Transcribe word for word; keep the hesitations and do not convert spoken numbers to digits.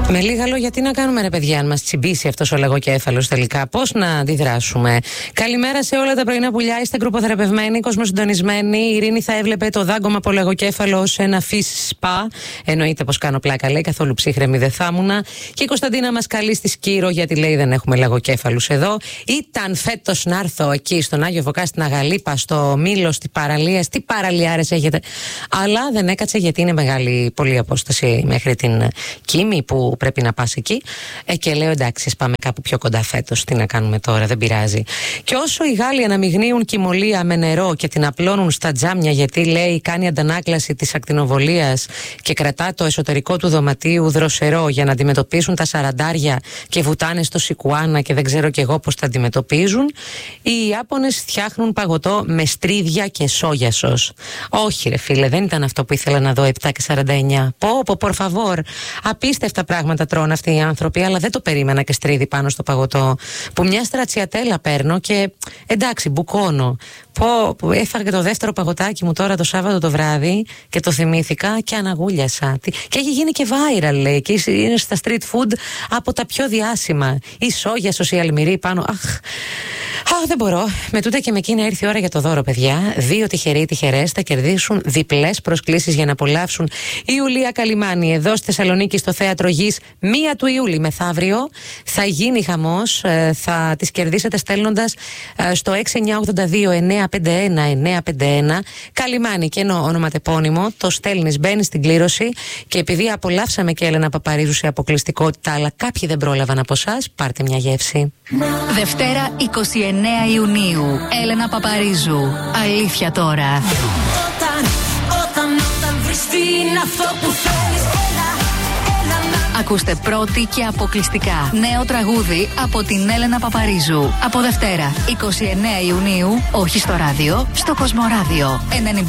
Με λίγα λόγια, τι να κάνουμε, ρε παιδιά, αν μας τσιμπήσει αυτός ο λαγοκέφαλος τελικά, πώς να αντιδράσουμε? Καλημέρα σε όλα τα πρωινά πουλιά, είστε γκρουποθεραπευμένοι, κοσμοσυντονισμένοι. Η Ειρήνη θα έβλεπε το δάγκωμα από λαγοκέφαλο ως ένα φύση σπα. Εννοείται πως κάνω πλάκα, λέει, καθόλου ψύχρεμη δεν θα ήμουνα. Και η Κωνσταντίνα μας καλεί στη Σκύρο, γιατί λέει δεν έχουμε λαγοκέφαλους εδώ. Ήταν φέτος να έρθω εκεί στον Άγιο Φωκά, στην Αγαλίπα, στο Μήλο, στη παραλία. Τι παραλιάρες έχετε? Αλλά δεν έκατσε, γιατί είναι μεγάλη πολλή απόσταση μέχρι την Κίμη που πρέπει να πας εκεί. Ε, και λέω εντάξει, πάμε κάπου πιο κοντά φέτος. Τι να κάνουμε τώρα, δεν πειράζει. Και όσο οι Γάλλοι αναμειγνύουν κυμολία με νερό και την απλώνουν στα τζάμια, γιατί λέει κάνει αντανάκλαση της ακτινοβολίας και κρατά το εσωτερικό του δωματίου δροσερό για να αντιμετωπίσουν τα σαραντάρια και βουτάνε στο σικουάνα και δεν ξέρω κι εγώ πώς τα αντιμετωπίζουν, οι Ιάπωνες φτιάχνουν παγωτό με στρίδια και σόγια σος. Όχι, ρε φίλε, δεν ήταν αυτό που ήθελα να δω επτά και σαράντα εννιά. Πω, πω, por favor. Απίστευτα πράγματα τρώνε αυτοί οι άνθρωποι, αλλά δεν το περίμενα και στρίδι πάνω στο παγωτό. Που μια στρατσιατέλα παίρνω και εντάξει, μπουκώνω. Πω, πω, έφαγα το δεύτερο παγωτάκι μου τώρα το Σάββατο το βράδυ και το θυμήθηκα και αναγούλιασα. Και έχει γίνει και viral, λέει, και είναι στα street food από τα πιο διάσημα. Η σόγια, η αλμυρί πάνω. Αχ, αχ, δεν μπορώ. Με τούτα και με εκείνα ήρθε η ώρα για το δώρο, παιδιά. Δύο τυχεροί τυχερές θα κερδίσουν διπλές προσκλήσεις για να απολαύσουν η Ιουλία Καλιμάνη εδώ στη Θεσσαλονίκη στο Θέατρο Γης. Μία του Ιούλη μεθαύριο θα γίνει χαμός. Θα τις κερδίσετε στέλνοντας στο έξι εννιά οκτώ δύο εννιά πέντε ένα εννιά πέντε ένα Καλιμάνη και ενώ ονοματεπώνυμο. Το στέλνεις, μπαίνεις στην κλήρωση. Και επειδή απολαύσαμε και Έλενα Παπαρίζου σε αποκλειστικότητα, αλλά κάποιοι δεν πρόλαβαν από εσάς, πάρτε μια γεύση. Δευτέρα εικοστή ενάτη Ιουνίου. Έλενα Παπαρίζου. Αλήθεια τώρα. Όταν, όταν, όταν βρεις την αυτό που θέλεις, έλα, έλα να... Ακούστε πρώτη και αποκλειστικά νέο τραγούδι από την Έλενα Παπαρίζου. Από Δευτέρα εικοστή ενάτη Ιουνίου, όχι στο ράδιο, στο Κοσμοράδιο ενενήντα